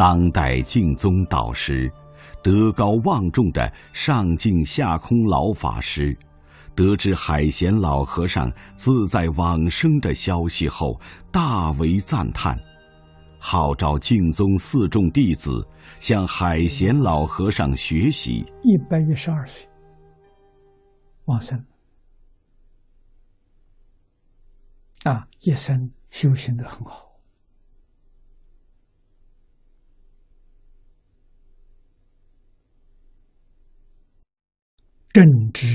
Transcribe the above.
当代净宗导师，德高望重的上净下空老法师，得知海贤老和尚自在往生的消息后，大为赞叹，号召净宗4众弟子向海贤老和尚学习。 112岁往生一生修行得很好。正直